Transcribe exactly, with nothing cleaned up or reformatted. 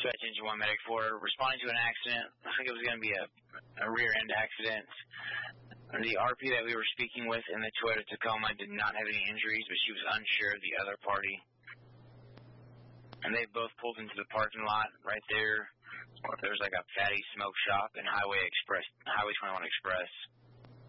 Dispatch Engine one Medic four, responding to an accident. I think it was going to be a, a rear-end accident. The R P that we were speaking with in the Toyota Tacoma did not have any injuries, but she was unsure of the other party. And they both pulled into the parking lot right there. There's like a fatty smoke shop and Highway Express, Highway twenty-one Express.